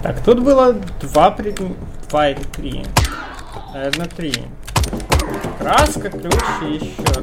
Так, тут было два или три. Наверное, три. Краска, ключ и еще